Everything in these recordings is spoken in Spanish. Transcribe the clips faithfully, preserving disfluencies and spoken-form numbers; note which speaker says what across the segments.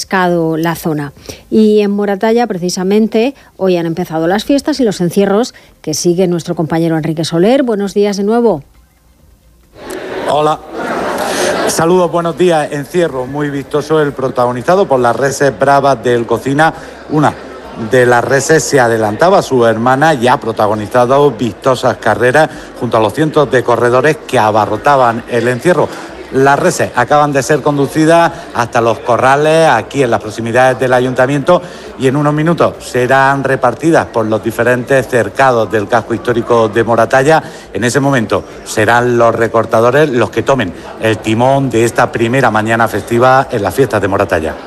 Speaker 1: refrescado la zona. Y en Moratalla, precisamente, hoy han empezado las fiestas y los encierros que sigue nuestro compañero Enrique Soler. Buenos días de nuevo.
Speaker 2: Hola. Saludos, buenos días. Encierro muy vistoso el protagonizado por las reses bravas del Cocina. Una de las reses se adelantaba a su hermana y ha protagonizado vistosas carreras junto a los cientos de corredores que abarrotaban el encierro. Las reses acaban de ser conducidas hasta los corrales aquí en las proximidades del ayuntamiento y en unos minutos serán repartidas por los diferentes cercados del casco histórico de Moratalla. En ese momento serán los recortadores los que tomen el timón de esta primera mañana festiva en las fiestas de Moratalla.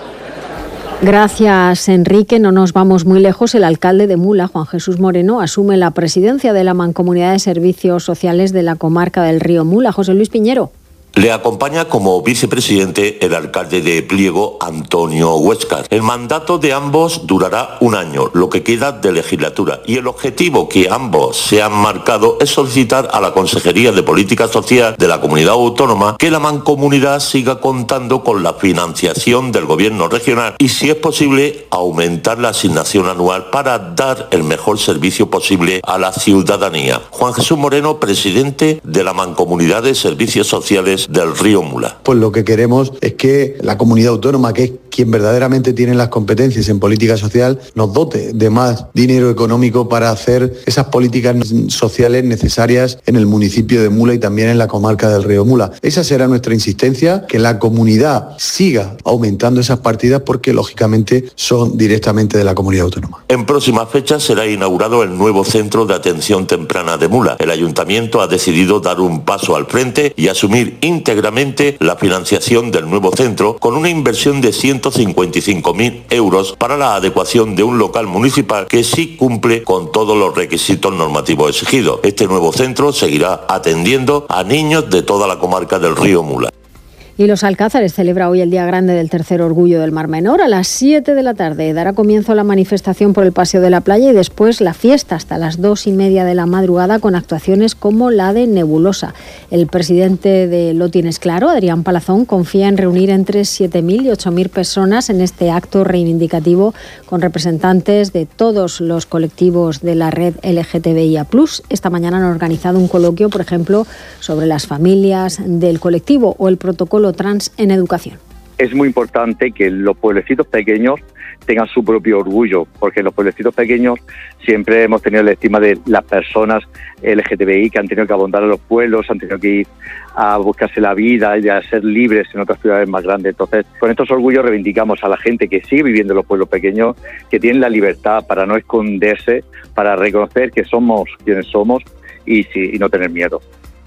Speaker 1: Gracias, Enrique. No nos vamos muy lejos. El alcalde de Mula, Juan Jesús Moreno, asume la presidencia de la Mancomunidad de Servicios Sociales de la comarca del Río Mula. José Luis Piñero.
Speaker 3: Le acompaña como vicepresidente el alcalde de Pliego, Antonio Huéscar. El mandato de ambos durará un año, lo que queda de legislatura, y el objetivo que ambos se han marcado es solicitar a la Consejería de Política Social de la Comunidad Autónoma que la mancomunidad siga contando con la financiación del gobierno regional y, si es posible, aumentar la asignación anual para dar el mejor servicio posible a la ciudadanía. Juan Jesús Moreno, presidente de la Mancomunidad de Servicios Sociales del Río Mula.
Speaker 4: Pues lo que queremos es que la comunidad autónoma, que es quien verdaderamente tiene las competencias en política social, nos dote de más dinero económico para hacer esas políticas sociales necesarias en el municipio de Mula y también en la comarca del Río Mula. Esa será nuestra insistencia, que la comunidad siga aumentando esas partidas porque lógicamente son directamente de la comunidad autónoma.
Speaker 3: En próximas fechas será inaugurado el nuevo centro de atención temprana de Mula. El ayuntamiento ha decidido dar un paso al frente y asumir íntegramente la financiación del nuevo centro con una inversión de ciento cincuenta y cinco mil euros para la adecuación de un local municipal que sí cumple con todos los requisitos normativos exigidos. Este nuevo centro seguirá atendiendo a niños de toda la comarca del Río Mula.
Speaker 1: Y Los Alcázares celebra hoy el Día Grande del Tercer Orgullo del Mar Menor. A las siete de la tarde dará comienzo la manifestación por el Paseo de la Playa y después la fiesta hasta las dos y media de la madrugada con actuaciones como la de Nebulosa. El presidente de Lo Tienes Claro, Adrián Palazón, confía en reunir entre siete mil y ocho mil personas en este acto reivindicativo con representantes de todos los colectivos de la red L G T B I A plus. Esta mañana han organizado un coloquio, por ejemplo, sobre las familias del colectivo o el protocolo trans en educación.
Speaker 5: Es muy importante que los pueblecitos pequeños tengan su propio orgullo, porque en los pueblecitos pequeños siempre hemos tenido la estima de las personas L G T B I que han tenido que abondar a los pueblos, han tenido que ir a buscarse la vida y a ser libres en otras ciudades más grandes. Entonces, con estos orgullos reivindicamos a la gente que sigue viviendo en los pueblos pequeños, que tienen la libertad para no esconderse, para reconocer que somos quienes somos y, sí, y no tener miedo.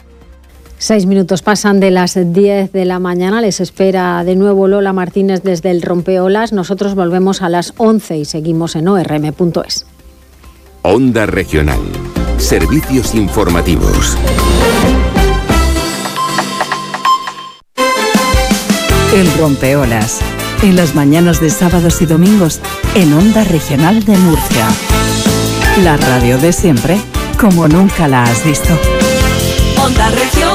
Speaker 1: Seis minutos pasan de las diez de la mañana. Les espera de nuevo Lola Martínez desde el Rompeolas. Nosotros volvemos a las once y seguimos en o erre eme punto es.
Speaker 6: Onda Regional. Servicios informativos.
Speaker 7: El Rompeolas. En las mañanas de sábados y domingos en Onda Regional de Murcia. La radio de siempre, como nunca la has visto.
Speaker 8: Onda Regional.